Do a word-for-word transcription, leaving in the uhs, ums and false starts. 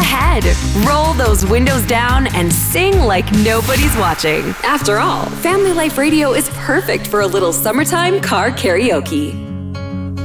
ahead. Roll those windows down and sing like nobody's watching. After all, Family Life Radio is perfect for a little summertime car karaoke.